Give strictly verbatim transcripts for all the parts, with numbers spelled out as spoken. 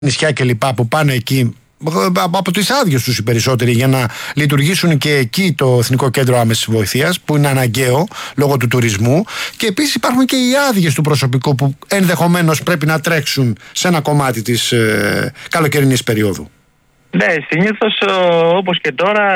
νησιά κλπ. Που πάνε εκεί από τις άδειες τους οι περισσότεροι για να λειτουργήσουν και εκεί το Εθνικό Κέντρο Άμεσης Βοηθείας, που είναι αναγκαίο λόγω του τουρισμού, και επίσης υπάρχουν και οι άδειες του προσωπικού που ενδεχομένως πρέπει να τρέξουν σε ένα κομμάτι της ε, καλοκαιρινής περίοδου. Ναι, συνήθως όπως και τώρα,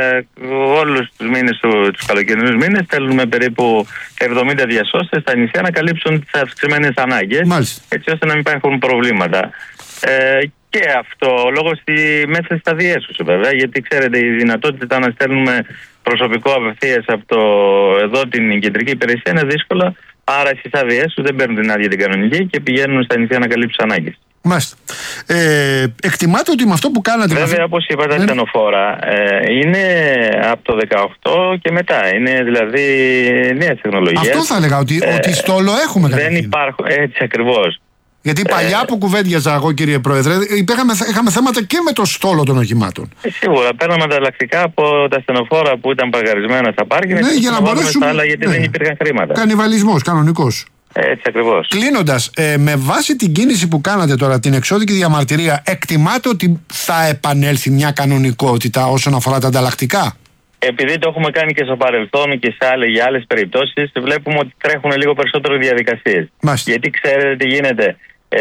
όλους τους μήνες, τους καλοκαιρινούς μήνες, στέλνουμε περίπου εβδομήντα διασώστες στα νησιά να καλύψουν τις αυξημένες ανάγκες. Μάλιστα. Έτσι ώστε να μην υπάρχουν προβλήματα. Ε, και αυτό λόγω στη, μέσα στις άδειές τους βέβαια, γιατί ξέρετε η δυνατότητα να στέλνουμε προσωπικό απευθείας από το, εδώ την κεντρική υπηρεσία είναι δύσκολα. Άρα στις άδειές τους δεν παίρνουν την άδεια την κανονική και πηγαίνουν στα νησιά να καλύψουν ανάγκες. Μάλιστα. Ε, εκτιμάτε ότι με αυτό που κάνατε... Βέβαια, όπως είπα, τα στενοφόρα ε, είναι από το δεκαοκτώ και μετά. Είναι δηλαδή νέες τεχνολογίες. Αυτό θα έλεγα, ότι, ε, ότι στόλο έχουμε καταρχήν. Δεν υπάρχουν, έτσι ακριβώς. Γιατί παλιά ε, που κουβέντιαζα εγώ, κύριε Πρόεδρε, είχαμε, είχαμε θέματα και με το στόλο των οχημάτων. Ε, σίγουρα, παίρναμε ανταλλακτικά από τα στενοφόρα που ήταν παγαρισμένα στα πάρκινγκ. Ναι, για να μπορέσουμε. Άλλα, γιατί ναι, δεν υπήρχαν χρήματα. Κανιβαλισμός, κανονικός. Έτσι ακριβώς. Κλείνοντας, ε, με βάση την κίνηση που κάνατε τώρα, την εξώδικη διαμαρτυρία, εκτιμάτε ότι θα επανέλθει μια κανονικότητα όσον αφορά τα ανταλλακτικά? Επειδή το έχουμε κάνει και στο παρελθόν και σε άλλες, για άλλες περιπτώσεις, βλέπουμε ότι τρέχουν λίγο περισσότερο διαδικασίες. Μάλιστα. Γιατί ξέρετε τι γίνεται. Ε,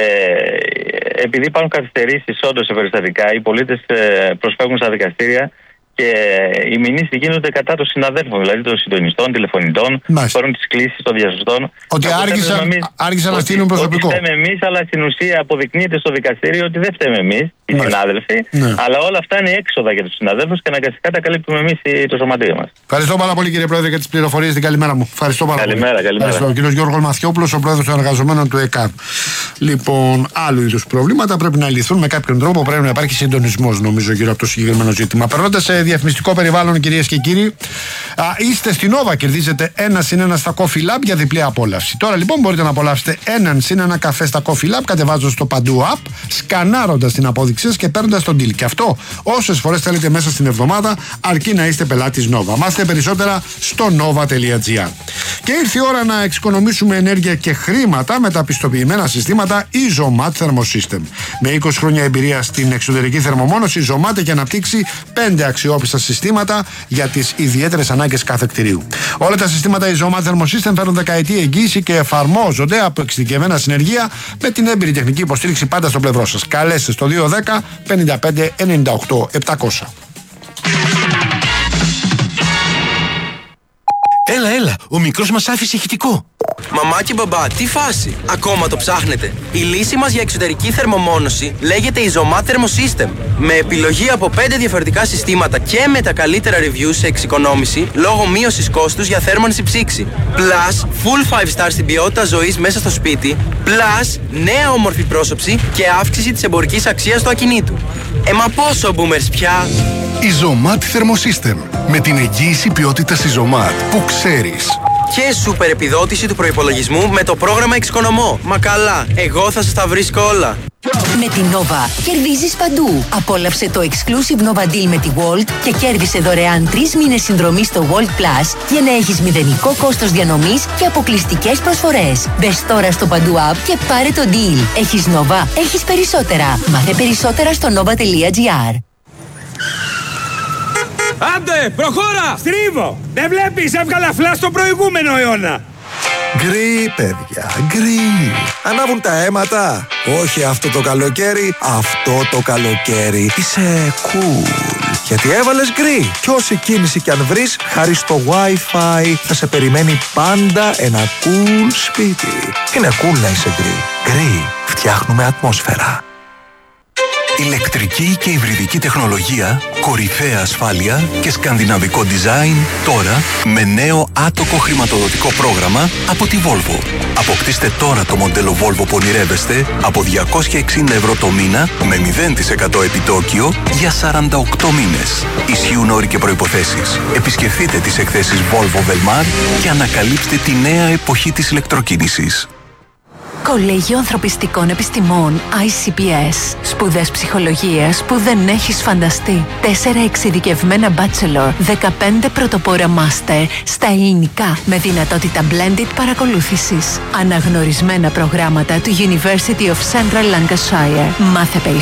επειδή υπάρχουν καθυστερήσεις όντως σε περιστατικά, οι πολίτες ε, προσφεύγουν στα δικαστήρια και οι μηνύσεις γίνονται κατά των συναδέλφων, δηλαδή των συντονιστών, τηλεφωνητών, παίρνουν τις κλήσεις των διασωστών. Ότι άργησαν, εμείς, άργησαν να στείλουν προσωπικό. Ότι φταίμε εμείς, αλλά στην ουσία αποδεικνύεται στο δικαστήριο ότι δεν φταίμε εμείς, οι συνάδελφοι, ναι. Αλλά όλα αυτά είναι έξοδα για τους συναδέλφους και αναγκαστικά τα καλύπτουμε εμείς το σωματείο μας. Ευχαριστώ πάρα πολύ, κύριε Πρόεδρε, για τις πληροφορίες. Την καλημέρα μου. Ευχαριστώ πάρα καλημέρα, πολύ. Καλημέρα, καλημέρα. Ο κύριος Γιώργος Μαθιόπουλος, ο πρόεδρος των εργαζομένων του ΕΚΑΒ. Λοιπόν, άλλου είδους προβλήματα πρέπει να λυθούν με κάποιον τρόπο. Πρέπει να υπάρχει συντονισμός, νομίζω, γύρω από το συγκεκριμένο ζήτημα. Περνώντας σε διαφημιστικό περιβάλλον, κυρίες και κύριοι, α, είστε στην Nova, κερδίζετε ένα συν ένα στα Coffee Lab για διπλή απόλαυση. Τώρα λοιπόν μπορείτε να απολαύσετε έναν συν ένα καφέ στα Coffee Lab, κατεβάζοντας το Παντού App, σκανάροντας την απόδειξή σας και παίρνοντας τον deal. Και αυτό όσες φορές θέλετε μέσα στην εβδομάδα, αρκεί να είστε πελάτης Nova. Μάθετε περισσότερα στο nova τελεία gr. Και ήρθε η ώρα να εξοικονομήσουμε ενέργεια και χρήματα με τα πιστοποιημένα συστήματα Isomat Thermosystem. Με είκοσι χρόνια εμπειρία στην εξωτερική θερμομόνωση, η Isomat έχει αναπτύξει πέντε αξιόπιστα συστήματα για τις ιδιαίτερες ανάγκες κάθε κτηρίου. Όλα τα συστήματα Isomat Thermosystem φέρνουν δεκαετή εγγύηση και εφαρμόζονται από εξειδικευμένα συνεργεία με την έμπειρη τεχνική υποστήριξη πάντα στο πλευρό σας. Καλέστε στο δύο δέκα πενήντα πέντε ενενήντα οκτώ επτακόσια. Έλα, έλα, ο μικρός μας άφησε ηχητικό. Μαμά και μπαμπά, τι φάση, ακόμα το ψάχνετε? Η λύση μας για εξωτερική θερμομόνωση λέγεται Isomat Thermosystem. Με επιλογή από πέντε διαφορετικά συστήματα και με τα καλύτερα reviews σε εξοικονόμηση λόγω μείωσης κόστους για θέρμανση ψήξη. Plus, full five star στην ποιότητα ζωής μέσα στο σπίτι. Plus, νέα όμορφη πρόσωψη και αύξηση της εμπορικής αξίας του ακινήτου. Ε, μα πόσο boomers πια! Isomat Thermosystem. Με την εγγύηση ποιότητας Isomat που ξέρεις. Και σούπερ επιδότηση του προϋπολογισμού με το πρόγραμμα Εξοικονομώ. Μα καλά, εγώ θα σας τα βρίσκω όλα. Με την Nova κερδίζεις παντού. Απόλαυσε το exclusive Nova Deal με τη Walt και κέρδισε δωρεάν τρεις μήνες συνδρομή στο Walt Plus για να έχεις μηδενικό κόστος διανομής και αποκλειστικές προσφορές. Μπες τώρα στο Παντού App και πάρε το deal. Έχεις Nova, έχεις περισσότερα. Μάθε περισσότερα στο nova τελεία gr. Άντε, προχώρα! Στρίβω! Δεν βλέπεις, έβγαλα φλα στο προηγούμενο αιώνα! Γκρι, παιδιά, γκρι. Ανάβουν τα αίματα. Όχι αυτό το καλοκαίρι, αυτό το καλοκαίρι. Είσαι cool. Γιατί έβαλες γκρι. Κι όση κίνηση κι αν βρεις, χάρη στο Wi-Fi θα σε περιμένει πάντα ένα cool σπίτι. Είναι cool να είσαι γκρι. Γκρι. Φτιάχνουμε ατμόσφαιρα. Ηλεκτρική και υβριδική τεχνολογία, κορυφαία ασφάλεια και σκανδιναβικό design τώρα με νέο άτοκο χρηματοδοτικό πρόγραμμα από τη Volvo. Αποκτήστε τώρα το μοντέλο Volvo που ονειρεύεστε από διακόσια εξήντα ευρώ το μήνα με μηδέν τοις εκατό επιτόκιο για σαράντα οκτώ μήνες. Ισχύουν όροι και προϋποθέσεις. Επισκεφτείτε τις εκθέσεις Volvo Velmar και ανακαλύψτε τη νέα εποχή της ηλεκτροκίνησης. Κολέγιο Ανθρωπιστικών Επιστημών άι σι πι ες. Σπουδές ψυχολογίας που δεν έχεις φανταστεί. Τέσσερα εξειδικευμένα bachelor, δεκαπέντε πρωτοπόρα master στα ελληνικά με δυνατότητα blended παρακολούθησης. Αναγνωρισμένα προγράμματα του University of Central Lancashire. Μάθε